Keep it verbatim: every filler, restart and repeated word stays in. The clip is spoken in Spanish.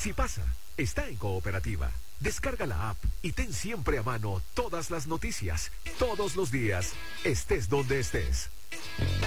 Si pasa, está en Cooperativa. Descarga la app y ten siempre a mano todas las noticias, todos los días, estés donde estés.